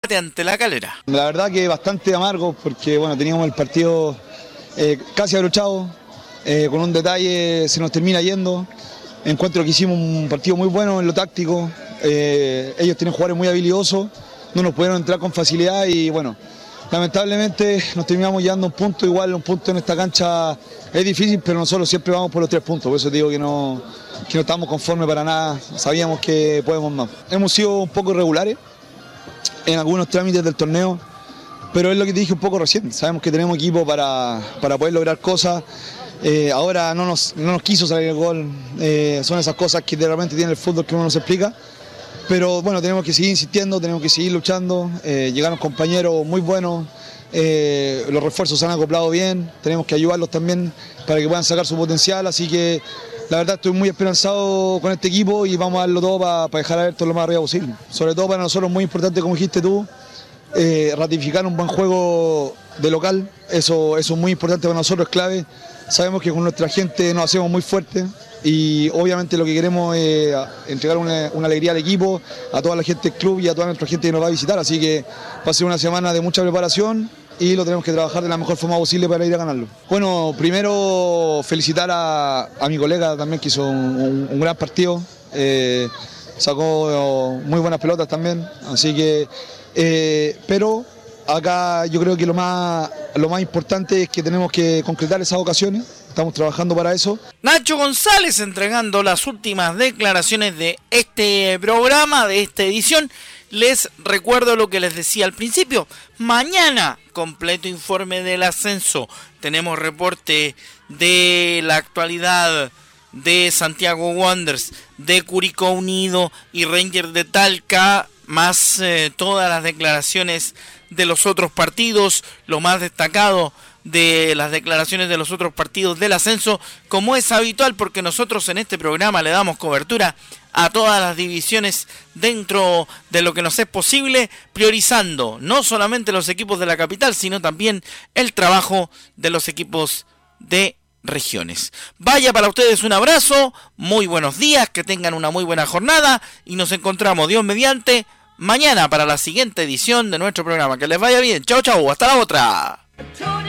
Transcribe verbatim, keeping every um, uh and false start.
ante La Calera. La verdad que bastante amargo porque bueno, teníamos el partido eh, casi abrochado, eh, con un detalle se nos termina yendo. Encuentro que hicimos un partido muy bueno en lo táctico, eh, ellos tienen jugadores muy habilidosos, no nos pudieron entrar con facilidad y bueno, lamentablemente nos terminamos llevando un punto. Igual un punto en esta cancha es difícil, pero nosotros siempre vamos por los tres puntos, por eso digo que no, que no estamos conformes para nada, sabíamos que podemos más. Hemos sido un poco irregulares en algunos trámites del torneo, pero es lo que te dije un poco recién, sabemos que tenemos equipo para, para poder lograr cosas. Eh, ahora no nos, no nos quiso salir el gol, eh, son esas cosas que de repente tiene el fútbol que uno nos explica, pero bueno, tenemos que seguir insistiendo, tenemos que seguir luchando, eh, llegaron compañeros muy buenos, eh, los refuerzos se han acoplado bien, tenemos que ayudarlos también para que puedan sacar su potencial, así que la verdad estoy muy esperanzado con este equipo y vamos a darlo todo para, para dejar abierto lo más arriba posible. Sobre todo para nosotros muy importante, como dijiste tú, eh, ratificar un buen juego de local, eso, eso es muy importante para nosotros, es clave. Sabemos que con nuestra gente nos hacemos muy fuertes y obviamente lo que queremos es entregar una, una alegría al equipo, a toda la gente del club y a toda nuestra gente que nos va a visitar, así que va a ser una semana de mucha preparación y lo tenemos que trabajar de la mejor forma posible para ir a ganarlo. Bueno, primero felicitar a, a mi colega también que hizo un, un, un gran partido, eh, sacó muy buenas pelotas también, así que, eh, pero acá yo creo que lo más, lo más importante es que tenemos que concretar esas ocasiones, estamos trabajando para eso. Nacho González entregando las últimas declaraciones de este programa, de esta edición. Les recuerdo lo que les decía al principio. Mañana, completo informe del ascenso. Tenemos reporte de la actualidad de Santiago Wanderers, de Curicó Unido y Rangers de Talca, más eh, todas las declaraciones de los otros partidos, lo más destacado de las declaraciones de los otros partidos del ascenso, como es habitual, porque nosotros en este programa le damos cobertura a todas las divisiones dentro de lo que nos es posible, priorizando no solamente los equipos de la capital, sino también el trabajo de los equipos de regiones. Vaya para ustedes un abrazo, muy buenos días, que tengan una muy buena jornada y nos encontramos, Dios mediante, mañana para la siguiente edición de nuestro programa. Que les vaya bien. Chau, chau. Hasta la otra.